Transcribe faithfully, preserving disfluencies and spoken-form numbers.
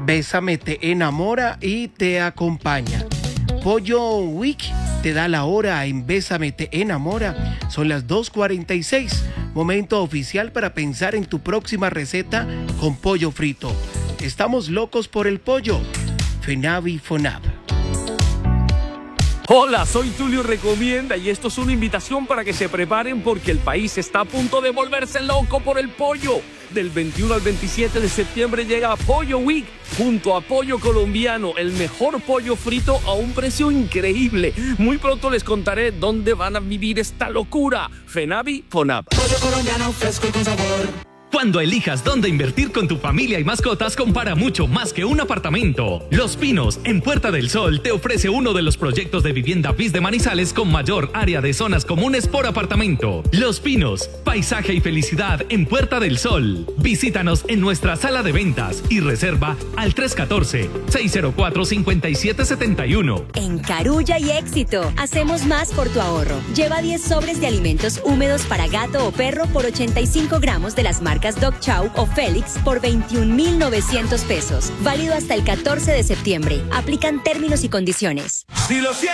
Bésame te enamora y te acompaña. Pollo Week te da la hora en Bésame te enamora. Son las dos cuarenta y seis. Momento oficial para pensar en tu próxima receta con pollo frito. Estamos locos por el pollo. Fenavi Fonab. Hola, soy Tulio Recomienda y esto es una invitación para que se preparen porque el país está a punto de volverse loco por el pollo. Del veintiuno al veintisiete de septiembre llega Pollo Week junto a Pollo Colombiano, el mejor pollo frito a un precio increíble. Muy pronto les contaré dónde van a vivir esta locura. Fenavi Fonab. Pollo colombiano fresco y con sabor. Cuando elijas dónde invertir con tu familia y mascotas, compara mucho más que un apartamento. Los Pinos, en Puerta del Sol, te ofrece uno de los proyectos de vivienda B I S de Manizales con mayor área de zonas comunes por apartamento. Los Pinos, paisaje y felicidad en Puerta del Sol. Visítanos en nuestra sala de ventas y reserva al tres uno cuatro, seis cero cuatro, cinco siete siete uno. En Carulla y Éxito, hacemos más por tu ahorro. Lleva diez sobres de alimentos húmedos para gato o perro por ochenta y cinco gramos de las marcas Dog Chow o Félix por veintiún mil novecientos pesos. Válido hasta el catorce de septiembre. Aplican términos y condiciones. Si lo sientes.